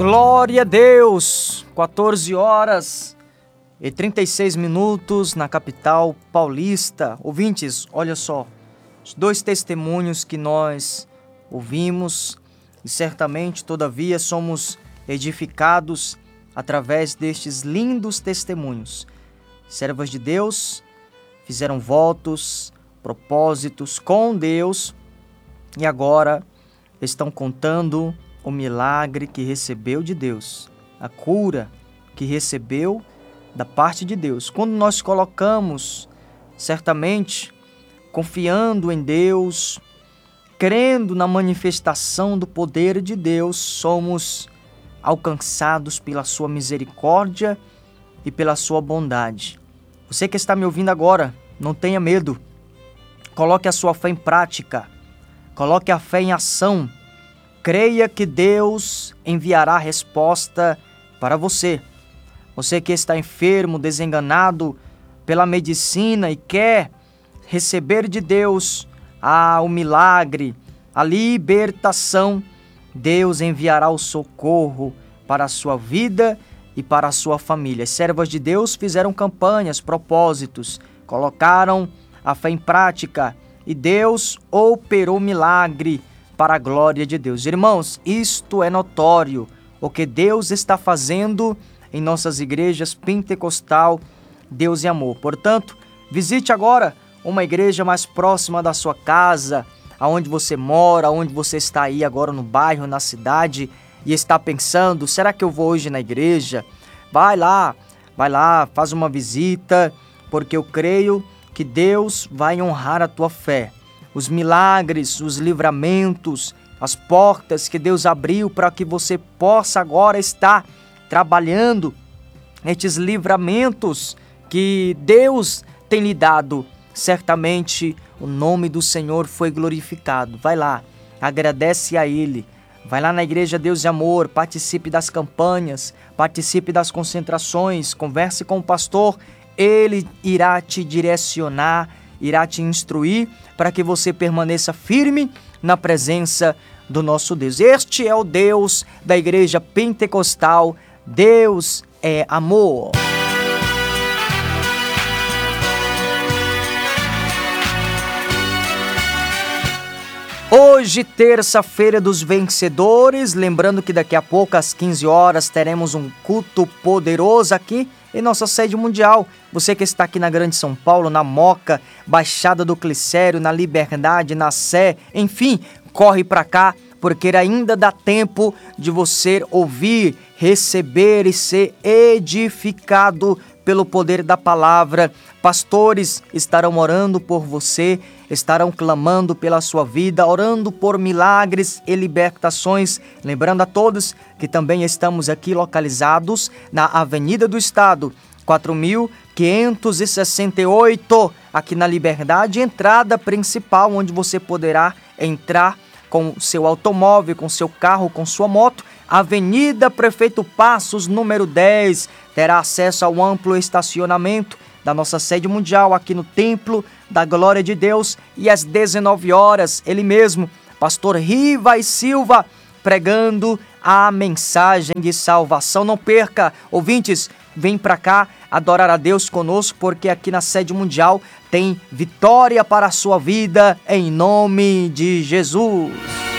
Glória a Deus! 14 horas e 36 minutos na capital paulista. Ouvintes, olha só, os dois testemunhos que nós ouvimos e certamente, todavia, somos edificados através destes lindos testemunhos. Servas de Deus fizeram votos, propósitos com Deus e agora estão contando o milagre que recebeu de Deus, a cura que recebeu da parte de Deus. Quando nós colocamos, certamente, confiando em Deus, crendo na manifestação do poder de Deus, somos alcançados pela sua misericórdia e pela sua bondade. Você que está me ouvindo agora, não tenha medo. Coloque a sua fé em prática. Coloque a fé em ação. Creia que Deus enviará a resposta para você. Você que está enfermo, desenganado pela medicina e quer receber de Deus o milagre, a libertação, Deus enviará o socorro para a sua vida e para a sua família. As servas de Deus fizeram campanhas, propósitos, colocaram a fé em prática e Deus operou milagre para a glória de Deus. Irmãos, isto é notório, o que Deus está fazendo em nossas igrejas pentecostal, Deus e Amor. Portanto, visite agora uma igreja mais próxima da sua casa, aonde você mora, onde você está aí agora no bairro, na cidade, e está pensando, será que eu vou hoje na igreja? Vai lá, faz uma visita, porque eu creio que Deus vai honrar a tua fé. Os milagres, os livramentos, as portas que Deus abriu para que você possa agora estar trabalhando, estes livramentos que Deus tem lhe dado, certamente o nome do Senhor foi glorificado. Vai lá, agradece a Ele. Vai lá na Igreja Deus e Amor, participe das campanhas, participe das concentrações, converse com o pastor, ele irá te direcionar, irá te instruir para que você permaneça firme na presença do nosso Deus. Este é o Deus da Igreja Pentecostal, Deus é amor. Hoje, terça-feira dos vencedores, lembrando que daqui a pouco às 15 horas teremos um culto poderoso aqui em nossa sede mundial. Você que está aqui na Grande São Paulo, na Moca, Baixada do Glicério, na Liberdade, na Sé, enfim, corre para cá, porque ainda dá tempo de você ouvir, receber e ser edificado pelo poder da palavra. Pastores estarão orando por você, estarão clamando pela sua vida, orando por milagres e libertações. Lembrando a todos que também estamos aqui localizados na Avenida do Estado, 4.568, aqui na Liberdade, entrada principal, onde você poderá entrar com seu automóvel, com seu carro, com sua moto. Avenida Prefeito Passos, número 10, terá acesso ao amplo estacionamento da nossa sede mundial aqui no Templo da Glória de Deus. E às 19 horas, ele mesmo, pastor Rivas Silva, pregando a mensagem de salvação. Não perca, ouvintes, vem para cá adorar a Deus conosco, porque aqui na sede mundial tem vitória para a sua vida, em nome de Jesus.